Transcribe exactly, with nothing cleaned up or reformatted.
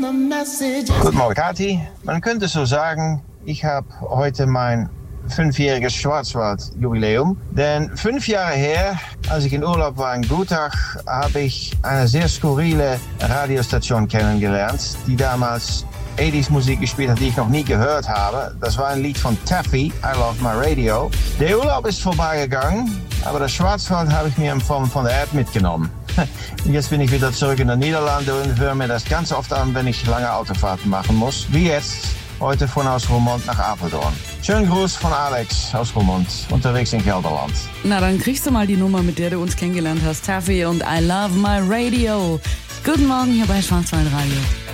Guten Morgen, Kathi. Man könnte so sagen, ich habe heute mein fünfjähriges Schwarzwald-Jubiläum. Denn fünf Jahre her, als ich in Urlaub war in Gutach, habe ich eine sehr skurrile Radiostation kennengelernt, die damals achtziger Musik gespielt hat, die ich noch nie gehört habe. Das war ein Lied von Taffy, I Love My Radio. Der Urlaub ist vorbeigegangen, aber das Schwarzwald habe ich mir in Form von der App mitgenommen. Und jetzt bin ich wieder zurück in den Niederlanden und höre mir das ganz oft an, wenn ich lange Autofahrten machen muss. Wie jetzt, heute von aus Roermond nach Apeldoorn. Schönen Gruß von Alex aus Roermond, unterwegs in Gelderland. Na, dann kriegst du mal die Nummer, mit der du uns kennengelernt hast. Taffy und I Love My Radio. Guten Morgen hier bei Schwarzwaldradio.